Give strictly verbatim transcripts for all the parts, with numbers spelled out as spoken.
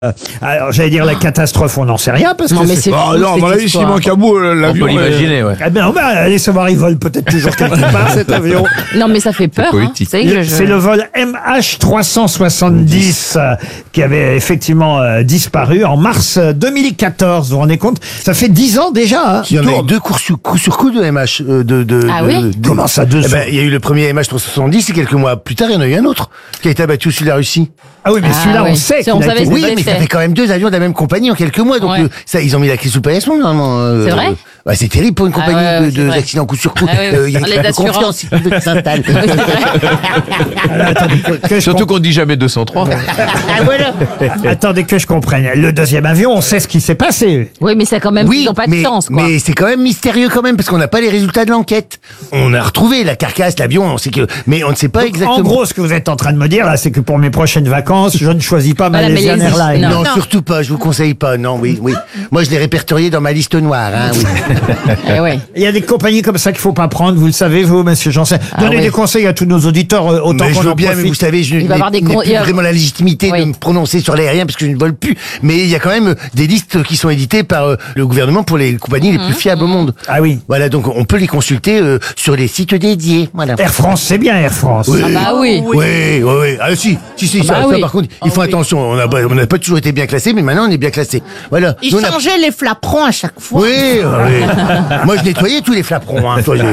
Alors, j'allais dire la catastrophe, on n'en sait rien parce Non, que mais c'est- c'est Ah fou, non, à mon cette avis, s'il histoire. manque un bout, euh, On l'avion. peut l'imaginer, ouais. Eh bien, on va aller savoir, il vole peut-être toujours quelque part cet avion. Non, mais ça fait peur. Hein. politique. C'est que je- C'est le vol M H trois cent soixante-dix euh, qui avait effectivement euh, disparu en mars euh, deux mille quatorze. Vous vous rendez compte? Ça fait dix ans déjà. Hein. Il y en a eu deux cours sur coup, sur coup de M H. euh, De, de, Ah de- oui de- Comment ça, deux Eh ben, ans il y a eu le premier M H trois cent soixante-dix et quelques mois plus tard, il y en a eu un autre qui a été abattu au sud de la Russie. Ah oui, mais Ah celui-là, on oui. sait C'est- qu'il on a savait été... ce Oui, que mais ça c'est. fait quand même deux avions de la même compagnie en quelques mois. Donc Ouais. euh, ça, ils ont mis la clé sous le paillasson normalement. euh, C'est vrai euh, bah, c'est terrible pour une Ah compagnie ouais, ouais, de, c'est de vrai. accidents coup sur coup. Ah ouais, Euh, Il y a les une peu de assurances. confiance si tu veux que ça s'installe. Alors, attendez, que, que je Surtout qu'on dit jamais deux cent trois. comp- attendez que je comprenne. Le deuxième avion, on sait ce qui s'est passé. Oui, mais c'est quand même Oui, ils n'ont pas de mais, chance, quoi. mais c'est quand même mystérieux quand même parce qu'on n'a pas les résultats de l'enquête. On a retrouvé la carcasse, l'avion, on sait que, mais on ne sait pas exactement. En gros, ce que vous êtes en train de me dire là, c'est que pour mes prochaines vacances, je ne choisis pas Voilà, Malaysian Malaisie. Airlines. Non, Non. surtout pas, je vous conseille pas, non, oui, oui. Moi, je l'ai répertorié dans ma liste noire, hein, oui. Eh ouais. Il y a des compagnies comme ça qu'il faut pas prendre, vous le savez, vous, monsieur Janssen. Donnez oui. des conseils à tous nos auditeurs, euh, autant Mais je qu'on veux en bien, mais profite. vous savez, je Il va n'ai avoir des n'ai con- plus il y a- vraiment la légitimité Oui. de me prononcer sur l'aérien parce que je ne vole plus. Mais il y a quand même des listes qui sont éditées par euh, le gouvernement pour les compagnies les plus fiables au monde. Ah oui. Voilà, donc on peut les consulter euh, sur les sites dédiés. Voilà. Air France, c'est bien Air France. Oui. Ah bah oui. Oui, oui, oui. Ah si, si, si, ça, bah ça, oui. par contre, ils font attention. On n'a on n'a pas toujours été bien classés, mais maintenant on est bien classés. Voilà. Ils Nous, on a- changeaient les flaperons à chaque fois. Oui, oui. Moi, je nettoyais tous les flaperons, hein, soyez.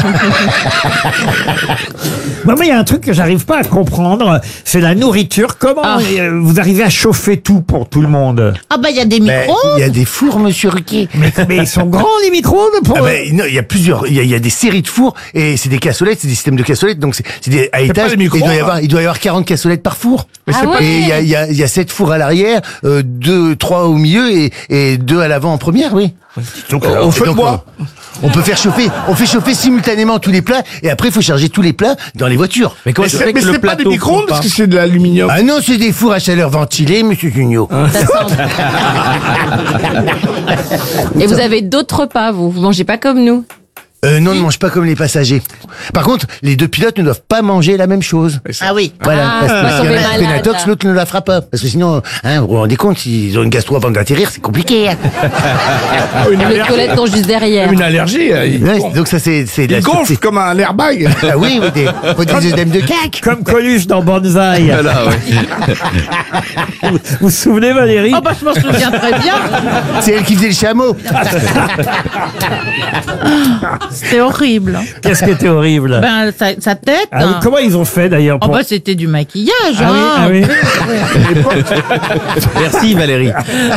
Moi, moi, il y a un truc que j'arrive pas à comprendre, c'est la nourriture. Comment Ah. euh, vous arrivez à chauffer tout pour tout le monde? Ah bah il y a des Ben, micros. il y a des fours, monsieur Ruquier. Mais, mais ils sont grands, les micro-ondes pour... Ah ben, non, il y a plusieurs, il y a, il y a des séries de fours et c'est des cassolettes, c'est des systèmes de cassolettes, donc c'est c'est des à étage. les et il doit micro-ondes, y avoir, il doit y avoir quarante cassolettes par four. Ah Et ouais. il y a, il y a, il y a sept fours à l'arrière, euh, deux, trois au milieu et, et deux à l'avant en première, oui. Donc, Alors, on et fait donc, moi. on, on peut faire chauffer, on fait chauffer simultanément tous les plats et après il faut charger tous les plats dans les voitures. Mais comment Mais ça c'est fait mais que le c'est pas des plateau micro-ondes fond parce pas que c'est de l'aluminium. Ah non, c'est des fours à chaleur ventilée, monsieur Junio. Ça sent- Et vous avez d'autres repas, vous. Vous mangez pas comme nous. Euh, non, ne mange pas comme les passagers. Par contre, les deux pilotes ne doivent pas manger la même chose. Ah oui. Voilà, Ah, parce on va que s'il y en tomber a un qui fait une malade. intox, l'autre ne la fera pas. Parce que sinon, hein, vous vous rendez compte, s'ils ont une gastro avant d'atterrir, c'est compliqué. Hein. Ah, une, Les allergie, toilettes sont juste derrière. une allergie. euh, Il, Ouais, gonfle. donc ça, c'est c'est de Il la gonfle c'est- comme un airbag. Ah oui, ou des, ou des œdèmes de cac. Comme Coluche dans Banzai. Voilà, ouais. Vous vous souvenez, Valérie? Oh bah je m'en souviens très bien. C'est elle qui faisait le chameau. C'était horrible. Qu'est-ce qui était horrible? Ben sa, sa tête. Ah oui, hein. comment ils ont fait d'ailleurs Oh pour... bah c'était du maquillage. Ah oui, hein. ah oui. Merci Valérie.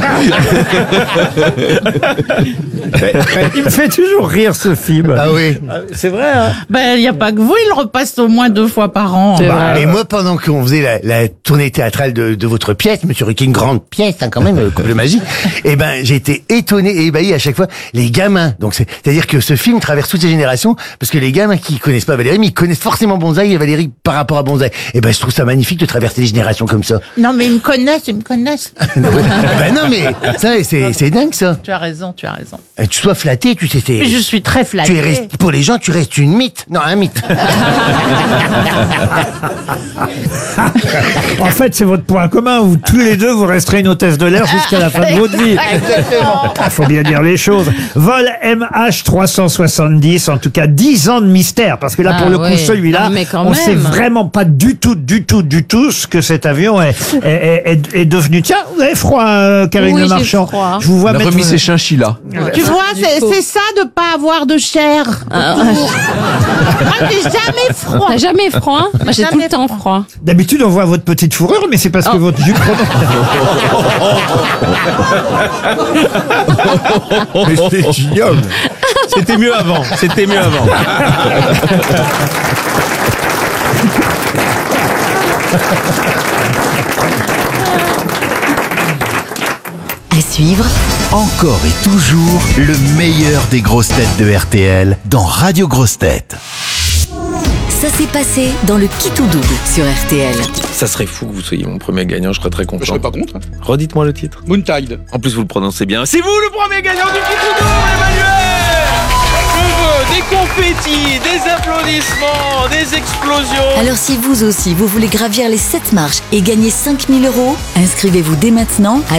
Il me fait toujours rire ce film. Ah oui. C'est vrai, hein? Ben il y a pas que vous, il le repasse au moins deux fois par an. C'est Bah, vrai. Et moi, pendant qu'on faisait la, la tournée théâtrale de, de votre pièce, monsieur Ruquier, une grande pièce, hein, quand même, euh, couple magie, eh ben, j'ai été étonné et ébahi à chaque fois. Les gamins, donc c'est, c'est-à-dire que ce film traverse toutes les générations, parce que les gamins qui connaissent pas Valérie, mais ils connaissent forcément Bonzaï et Valérie par rapport à Bonzaï. Eh ben, je trouve ça magnifique de traverser les générations comme ça. Non mais ils me connaissent, ils me connaissent. Ben non, mais ça, c'est, c'est dingue, ça. Tu as raison, tu as raison. Euh, Tu sois flatté, tu sais, c'est, Mais je suis très flattée. tu es rest- pour les gens, tu restes une mythe. Non, un mythe. En fait, c'est votre point commun où tous les deux vous resterez une hôtesse de l'air jusqu'à la fin de votre vie. Il faut bien dire les choses. Vol M H trois cent soixante-dix, en tout cas dix ans de mystère, parce que là, Ah pour le ouais. coup, celui-là, Non, mais quand on sait même. vraiment pas du tout, du tout, du tout ce que cet avion est, est, est, est- est devenu. Tiens, vous avez froid, euh, Karine Oui, Le j'ai Marchand. froid. Je vous vois On a mettre... remis ses chinchillas. Tu vois, c'est, c'est ça de pas avoir de chair. Ah, Moi j'ai jamais froid. T'as jamais froid? Moi, j'ai tout Jamais le temps froid. D'habitude, on voit votre petite fourrure, mais c'est parce que Oh. votre jupe... Mais c'était ignoble. C'était mieux avant. C'était mieux avant. À suivre, Encore et toujours le meilleur des grosses têtes de R T L dans Radio Grosses Têtes. ça s'est passé dans le Qui tout double sur R T L. Ça serait fou que vous soyez mon premier gagnant, je serais très content. Je serais pas contre. Redites-moi le titre. Moontide. En plus, vous le prononcez bien. C'est vous le premier gagnant du Qui tout double, Emmanuel. des confettis, des applaudissements, des explosions. Alors si vous aussi, vous voulez gravir les sept marches et gagner cinq mille euros, inscrivez-vous dès maintenant à